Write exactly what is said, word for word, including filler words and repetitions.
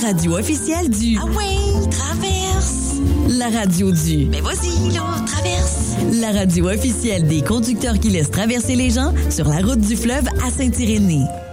radio officielle du Ah ouais, traverse. La radio du Mais vas-y, là, traverse. La radio officielle des conducteurs qui laissent traverser les gens sur la route du fleuve à Saint-Irénée.